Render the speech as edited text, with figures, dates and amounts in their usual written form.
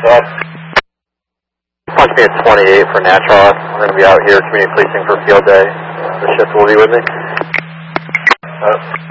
Punch me at 28 for Natron. We're going to be out here community policing for field day. The shift will be with me.